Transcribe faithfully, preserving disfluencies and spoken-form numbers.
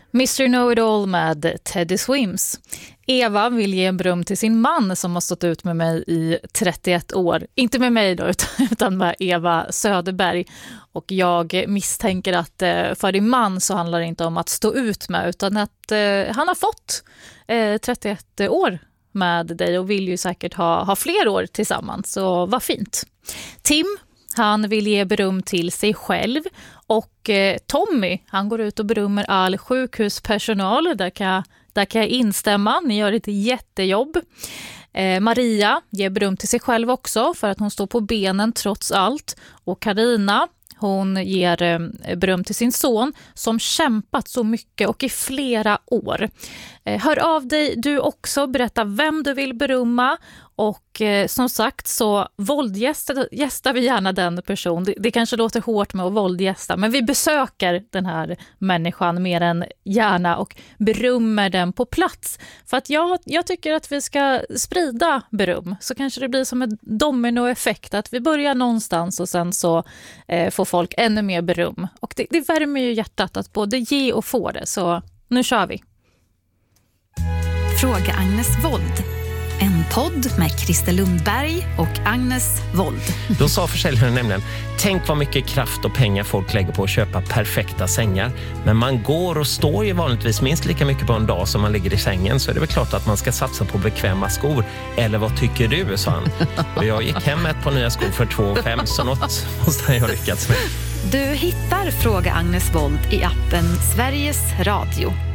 mister Know-It-All med Teddy Swims. Eva vill ge en beröm till sin man som har stått ut med mig i trettioett år. Inte med mig då, utan med Eva Söderberg. Och jag misstänker att för din man så handlar det inte om att stå ut med, utan att han har fått trettioett år med dig och vill ju säkert ha, ha fler år tillsammans. Så vad fint. Tim, han vill ge beröm till sig själv. Och eh, Tommy, han går ut och berömmer all sjukhuspersonal. Där kan, jag, där kan jag instämma. Ni gör ett jättejobb. Eh, Maria ger beröm till sig själv också för att hon står på benen trots allt. Och Karina, hon ger eh, beröm till sin son som kämpat så mycket och i flera år. Eh, hör av dig du också, berätta vem du vill berömma. Och eh, som sagt så våldgästar gästar vi gärna den person. Det, det kanske låter hårt med att våldgästa, men vi besöker den här människan mer än gärna och berömmer den på plats. För att jag, jag tycker att vi ska sprida beröm. Så kanske det blir som en dominoeffekt, att vi börjar någonstans och sen så eh, får folk ännu mer beröm. Och det, det värmer ju hjärtat att både ge och få det. Så nu kör vi. Fråga Agnes Wold. En podd med Christer Lundberg och Agnes Wold. Då sa försäljaren nämligen: tänk vad mycket kraft och pengar folk lägger på att köpa perfekta sängar. Men man går och står ju vanligtvis minst lika mycket på en dag som man ligger i sängen. Så är det väl klart att man ska satsa på bekväma skor. Eller vad tycker du, sa han. Och jag gick hem med ett par nya skor för två fem, så något måste jag lyckats med. Du hittar Fråga Agnes Wold i appen Sveriges Radio.